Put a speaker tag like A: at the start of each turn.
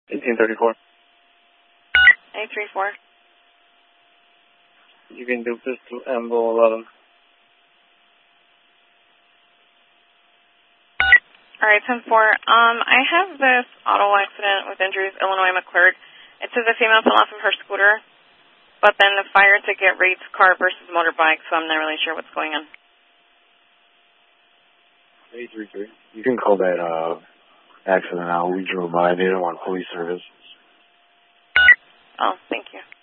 A: 1834.
B: 834.
A: You can do this to Ambo 11.
B: Alright, 10-4. I have this auto accident with injuries, Illinois McClurg. It says a female fell off of her scooter, but then the fire ticket reads car versus motorbike, so I'm not really sure what's going on.
C: 833. You can call that accident out. We drove by. They don't want police service.
B: Oh, thank you.